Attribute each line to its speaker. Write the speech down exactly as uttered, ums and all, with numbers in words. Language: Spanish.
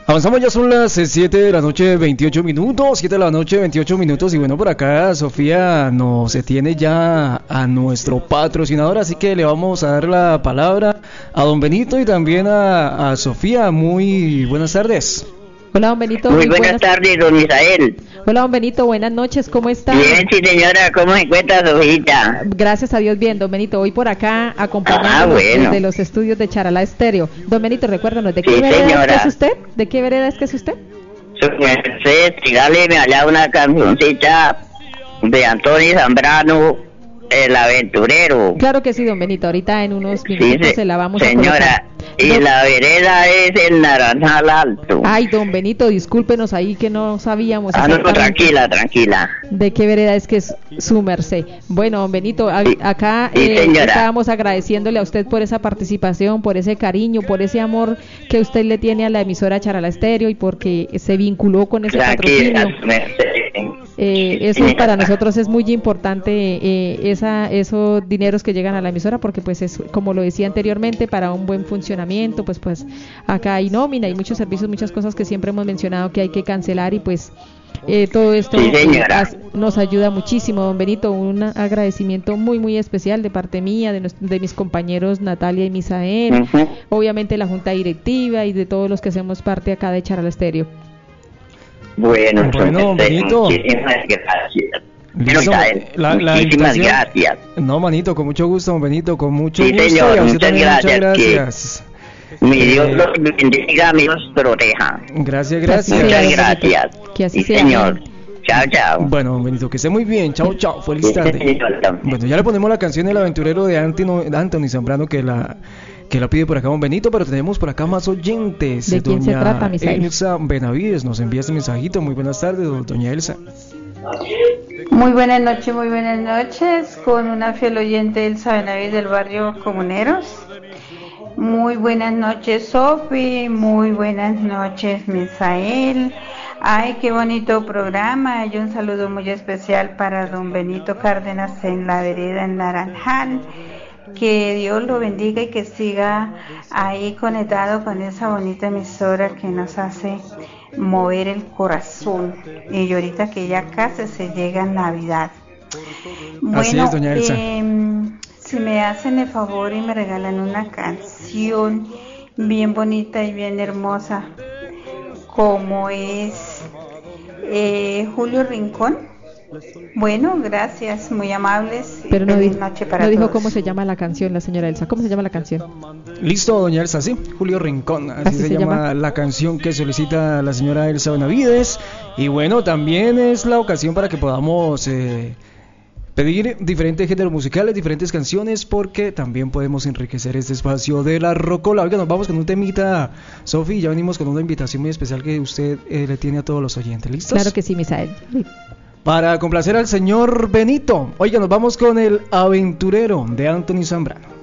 Speaker 1: Avanzamos, ya son las siete de la noche, veintiocho minutos, siete de la noche, veintiocho minutos, y bueno, por acá Sofía nos tiene ya a nuestro patrocinador, así que le vamos a dar la palabra a don Benito y también a, a Sofía. Muy buenas tardes.
Speaker 2: Hola, don Benito.
Speaker 3: Muy, muy buenas, buenas tardes, don Misael.
Speaker 2: Hola, don Benito, buenas noches, ¿cómo está?
Speaker 3: Bien, sí, señora, ¿cómo se encuentra, Sofita?
Speaker 2: Gracias a Dios, bien, don Benito, hoy por acá acompañándonos
Speaker 3: ah, bueno.
Speaker 2: desde los estudios de Charalá Estéreo. Don Benito, recuérdanos, ¿de qué
Speaker 3: sí,
Speaker 2: vereda
Speaker 3: señora.
Speaker 2: es que es usted? ¿De qué vereda es que es usted?
Speaker 3: Su merced, dígale allá una cancioncita de Antonio Zambrano, El Aventurero.
Speaker 2: Claro que sí, don Benito, ahorita en unos minutos
Speaker 3: sí, se,
Speaker 2: se la vamos
Speaker 3: señora,
Speaker 2: a colocar.
Speaker 3: Y don... la vereda es el Naranjal Alto.
Speaker 2: Ay, don Benito, discúlpenos ahí que no sabíamos.
Speaker 3: Ah, no, tranquila, tranquila.
Speaker 2: ¿De qué vereda es que es su merced? Bueno, don Benito, a,
Speaker 3: sí,
Speaker 2: acá
Speaker 3: sí,
Speaker 2: eh, estábamos agradeciéndole a usted por esa participación, por ese cariño, por ese amor que usted le tiene a la emisora Charalá Estéreo y porque se vinculó con ese
Speaker 3: tranquila,
Speaker 2: patrocinio. Eh, eso para nosotros es muy importante, eh, esa, esos dineros que llegan a la emisora, porque pues es, como lo decía anteriormente, para un buen funcionamiento, pues pues acá hay nómina, hay muchos servicios, muchas cosas que siempre hemos mencionado que hay que cancelar y pues eh, todo esto
Speaker 3: sí,
Speaker 2: eh, nos ayuda muchísimo, don Benito. Un agradecimiento muy muy especial de parte mía, de, nos, de mis compañeros Natalia y Misael, uh-huh. obviamente la junta directiva y de todos los que hacemos parte acá de Charalá Estéreo.
Speaker 3: Bueno,
Speaker 1: bueno, Benito.
Speaker 3: Muchísimas gracias.
Speaker 1: Listo, la, la
Speaker 3: muchísimas gracias.
Speaker 1: No, manito, con mucho gusto, don Benito, con mucho
Speaker 3: sí,
Speaker 1: gusto.
Speaker 3: Señor,
Speaker 1: y a usted
Speaker 3: muchas
Speaker 1: también,
Speaker 3: gracias.
Speaker 1: Muchas gracias.
Speaker 3: Mi Dios los bendiga, mi Dios proteja.
Speaker 1: Gracias, gracias.
Speaker 3: Muchas sea, gracias.
Speaker 2: Que así
Speaker 3: sí,
Speaker 2: sea.
Speaker 3: Señor. Chao, chao.
Speaker 1: Bueno, don Benito, que esté muy bien. Chao, chao. Feliz tarde.
Speaker 3: Sí,
Speaker 1: bueno, ya le ponemos la canción El Aventurero de Anthony Zambrano que la... que la pide por acá don Benito, pero tenemos por acá más oyentes.
Speaker 2: ¿De quién
Speaker 1: doña
Speaker 2: se trata, Misael?
Speaker 1: Elsa Benavides nos envía este mensajito. Muy buenas tardes, doña Elsa.
Speaker 4: Muy buenas noches, muy buenas noches, con una fiel oyente Elsa Benavides del barrio Comuneros. Muy buenas noches, Sofi, muy buenas noches, Misael. Ay, qué bonito programa, y un saludo muy especial para don Benito Cárdenas en la vereda en Naranjal. Que Dios lo bendiga y que siga ahí conectado con esa bonita emisora que nos hace mover el corazón. Y ahorita que ya casi se llega Navidad. Bueno,
Speaker 1: así es, doña Elsa.
Speaker 4: Eh, si me hacen el favor y me regalan una canción bien bonita y bien hermosa, como es eh, Julio Rincón. Bueno, gracias, muy amables.
Speaker 2: Pero no,
Speaker 4: feliz
Speaker 2: di-
Speaker 4: noche para
Speaker 2: no dijo
Speaker 4: todos.
Speaker 2: cómo se llama la canción, la señora Elsa. ¿Cómo se llama la canción?
Speaker 1: Listo, doña Elsa, sí. Julio Rincón, así,
Speaker 2: ¿Así
Speaker 1: se,
Speaker 2: se
Speaker 1: llama,
Speaker 2: llama?
Speaker 1: la canción que solicita la señora Elsa Benavides. Y bueno, también es la ocasión para que podamos eh, pedir diferentes géneros musicales, diferentes canciones, porque también podemos enriquecer este espacio de la rocola. Oiga, nos vamos con un temita, Sofi, ya venimos con una invitación muy especial que usted eh, le tiene a todos los oyentes. ¿Listos?
Speaker 2: Claro que sí, Misael.
Speaker 1: Para complacer al señor Benito. Oiga, nos vamos con El Aventurero de Anthony Zambrano.